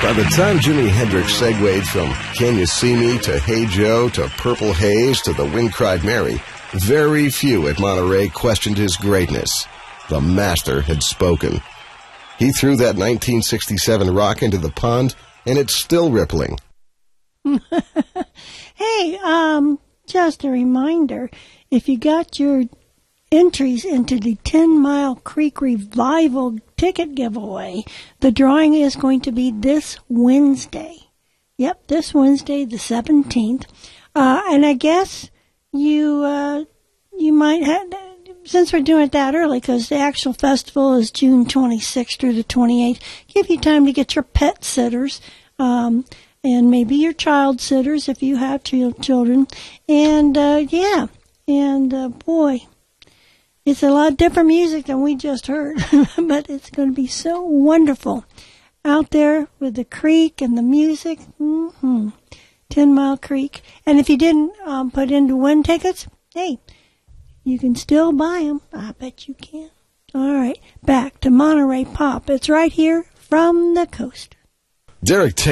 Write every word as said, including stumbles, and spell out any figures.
By the time Jimi Hendrix segued from Can You See Me to Hey Joe to Purple Haze to The Wind Cried Mary, very few at Monterey questioned his greatness. The master had spoken. He threw that nineteen sixty-seven rock into the pond, and it's still rippling. Hey, um, just a reminder, if you got your entries into the Ten Mile Creek Revival ticket giveaway, the drawing is going to be this Wednesday. Yep, this Wednesday, the seventeenth. Uh, and I guess you, uh, you might have, since we're doing it that early, because the actual festival is June twenty-sixth through the twenty-eighth, give you time to get your pet sitters, um, and maybe your child sitters if you have ch- children. And, uh, yeah, and, uh, boy, it's a lot different music than we just heard, but it's going to be so wonderful out there with the creek and the music. Mm-hmm. Ten Mile Creek. And if you didn't um, put in to win tickets, hey, you can still buy them. I bet you can. All right, back to Monterey Pop. It's right here from the coast. Derek Taylor.